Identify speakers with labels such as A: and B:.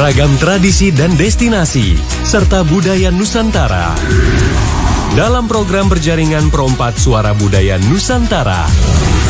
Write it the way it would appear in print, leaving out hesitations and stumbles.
A: Beragam tradisi dan destinasi, serta budaya Nusantara. Dalam program berjaringan Perompak Suara Budaya Nusantara.